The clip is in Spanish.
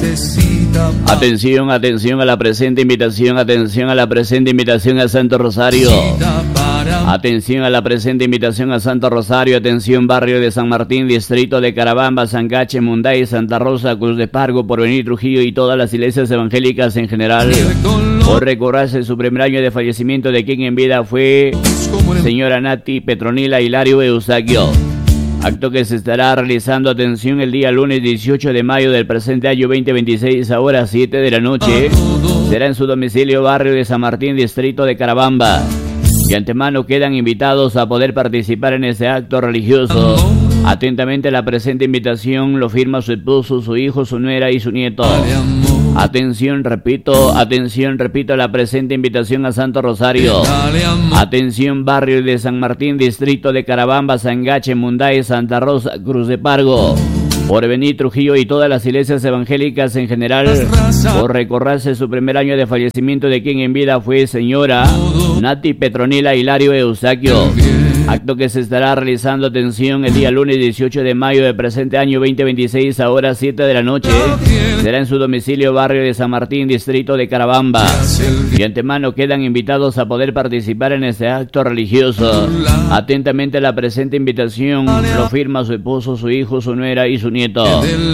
Atención, atención a la presente invitación, atención a la presente invitación a Santo Rosario. Atención a la presente invitación a Santo Rosario, atención barrio de San Martín, distrito de Carabamba, Sangache, Munday, Santa Rosa, Cruz de Pargo, Porvenir, Trujillo y todas las iglesias evangélicas en general. Por recordarse su primer año de fallecimiento de quien en vida fue señora Nati Petronila Hilario Eustaquio. Acto que se estará realizando, atención, el día lunes 18 de mayo del presente año 2026 a horas 7 de la noche. Será en su domicilio barrio de San Martín, distrito de Carabamba. De antemano quedan invitados a poder participar en este acto religioso. Atentamente la presente invitación lo firma su esposo, su hijo, su nuera y su nieto. Atención, repito, la presente invitación a Santo Rosario. Atención, barrio de San Martín, distrito de Carabamba, Sangache, Munday, Santa Rosa, Cruz de Pargo, Porvenir, Trujillo y todas las iglesias evangélicas en general. Por recordarse su primer año de fallecimiento de quien en vida fue señora Nati Petronila Hilario Eustaquio. Acto que se estará realizando, atención, el día lunes 18 de mayo del presente año 2026 a horas 7 de la noche. Será en su domicilio barrio de San Martín, distrito de Carabamba. De antemano quedan invitados a poder participar en este acto religioso. Atentamente la presente invitación lo firma su esposo, su hijo, su nuera y su nieto.